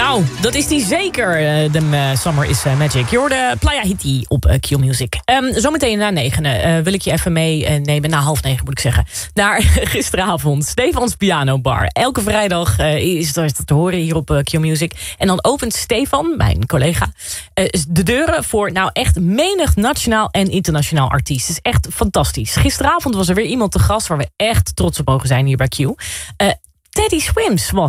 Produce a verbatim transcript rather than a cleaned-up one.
Nou, dat is die zeker. De uh, Summer is uh, Magic. Je hoorde Playa Hiti op uh, Q-Music. Um, zometeen na negenen uh, wil ik je even meenemen. Na half negen moet ik zeggen. Naar gisteravond. Stefans Piano Bar. Elke vrijdag uh, is dat te horen hier op uh, Q-Music. En dan opent Stefan, mijn collega, uh, de deuren voor nou echt menig nationaal en internationaal artiest. Het is echt fantastisch. Gisteravond was er weer iemand te gast waar we echt trots op mogen zijn hier bij Q. Uh, Teddy Swims was